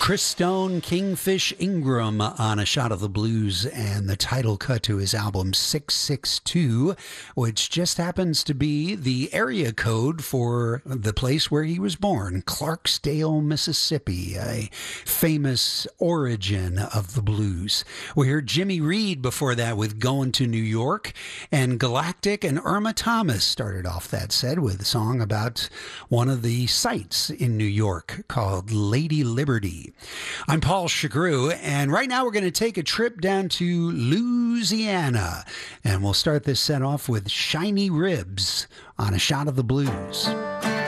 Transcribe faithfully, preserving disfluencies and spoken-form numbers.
Chris Stone, Kingfish Ingram on A Shot of the Blues, and the title cut to his album six six two, which just happens to be the area code for the place where he was born, Clarksdale, Mississippi, a famous origin of the blues. We heard Jimmy Reed before that with Going to New York, and Galactic and Irma Thomas started off that set with a song about one of the sites in New York called Lady Liberty. I'm Paul Chagru, and right now we're going to take a trip down to Louisiana, and we'll start this set off with Shiny Ribs on A Shot of the Blues.